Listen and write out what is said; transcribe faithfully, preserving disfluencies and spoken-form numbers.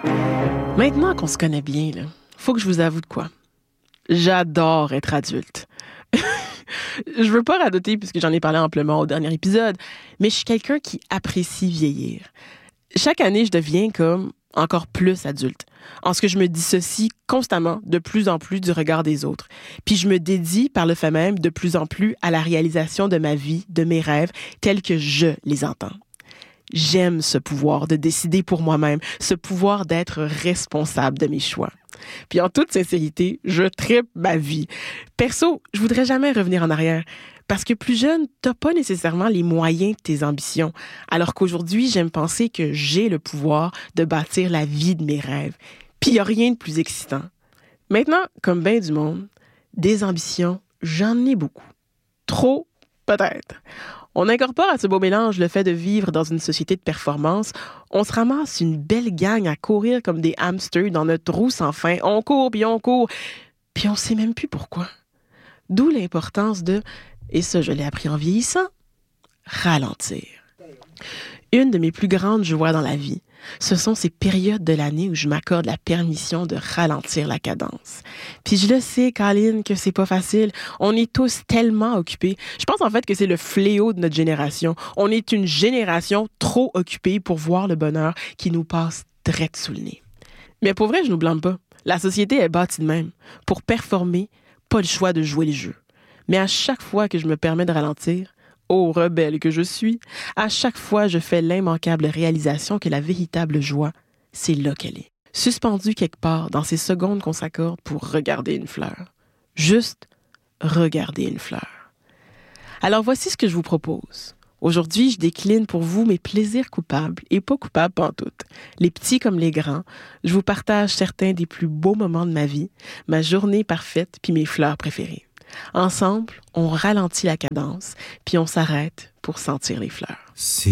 Maintenant qu'on se connaît bien, là, faut que je vous avoue de quoi. J'adore être adulte. Je veux pas radoter puisque j'en ai parlé amplement au dernier épisode, mais je suis quelqu'un qui apprécie vieillir. Chaque année, je deviens comme encore plus adulte, en ce que je me dissocie constamment de plus en plus du regard des autres. Puis je me dédie par le fait même de plus en plus à la réalisation de ma vie, de mes rêves, tels que je les entends. J'aime ce pouvoir de décider pour moi-même, ce pouvoir d'être responsable de mes choix. Puis en toute sincérité, je tripe ma vie. Perso, je voudrais jamais revenir en arrière. Parce que plus jeune, t'as pas nécessairement les moyens de tes ambitions. Alors qu'aujourd'hui, j'aime penser que j'ai le pouvoir de bâtir la vie de mes rêves. Puis il y a rien de plus excitant. Maintenant, comme bien du monde, des ambitions, j'en ai beaucoup. Trop, peut-être. On incorpore à ce beau mélange le fait de vivre dans une société de performance. On se ramasse une belle gang à courir comme des hamsters dans notre roue sans fin. On court, puis on court, puis on sait même plus pourquoi. D'où l'importance de, et ça je l'ai appris en vieillissant, ralentir. Une de mes plus grandes joies dans la vie, ce sont ces périodes de l'année où je m'accorde la permission de ralentir la cadence. Puis je le sais, Colin, que c'est pas facile. On est tous tellement occupés. Je pense en fait que c'est le fléau de notre génération. On est une génération trop occupée pour voir le bonheur qui nous passe direct sous le nez. Mais pour vrai, je nous blâme pas. La société est bâtie de même. Pour performer, pas le choix de jouer le jeu. Mais à chaque fois que je me permets de ralentir, ô rebelle que je suis, à chaque fois, je fais l'immanquable réalisation que la véritable joie, c'est là qu'elle est. Suspendue quelque part dans ces secondes qu'on s'accorde pour regarder une fleur. Juste regarder une fleur. Alors voici ce que je vous propose. Aujourd'hui, je décline pour vous mes plaisirs coupables et pas coupables pantoute. Les petits comme les grands, je vous partage certains des plus beaux moments de ma vie, ma journée parfaite puis mes fleurs préférées. Ensemble, on ralentit la cadence, puis on s'arrête pour sentir les fleurs. C'est